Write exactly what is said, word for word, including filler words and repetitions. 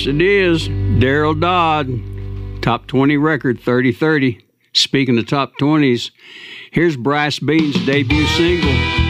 Yes, it is. Daryl Dodd, top twenty record, thirty thirty. Speaking of top twenties, here's Brass Bean's debut single.